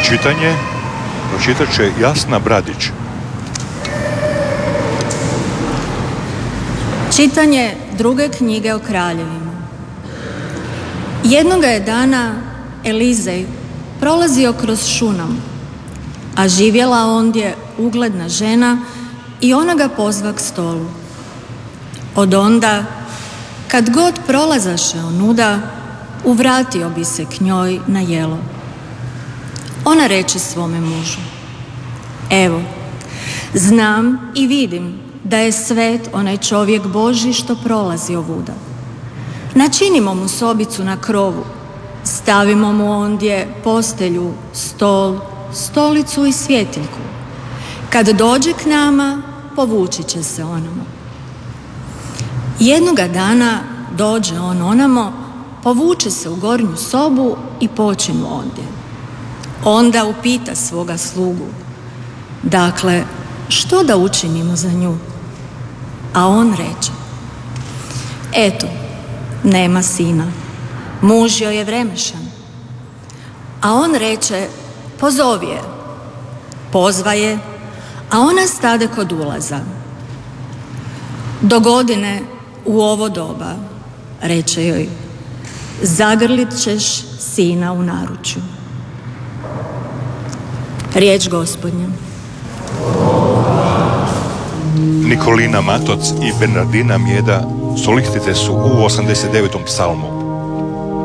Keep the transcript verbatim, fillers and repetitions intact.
Čitanje pročitat će Jasna Bradić. Čitanje druge knjige o kraljevima. Jednoga je dana Elizej prolazio kroz Šunam, a živjela ondje ugledna žena i ona ga pozva k stolu. Od onda, kad god prolazaše onuda, uvratio bi se k njoj na jelo. Ona reče svome mužu: evo, znam i vidim da je svet onaj čovjek Božji što prolazi ovuda. Načinimo mu sobicu na krovu, stavimo mu ondje postelju, stol, stolicu i svjetiljku. Kad dođe k nama, povući će se onamo. Jednoga dana dođe on onamo, povuče se u gornju sobu i počinu ondje. Onda upita svoga slugu: dakle, što da učinimo za nju? A on reče: eto, nema sina, muž joj je vremešan. A on reče: pozovi je. Pozva je, a ona stade kod ulaza. Do godine u ovo doba, reče joj, zagrlit ćeš sina u naručju. Riječ Gospodnja. Nikolina Matoc i Bernardina Mjeda solistite su u osamdeset devetom psalmu.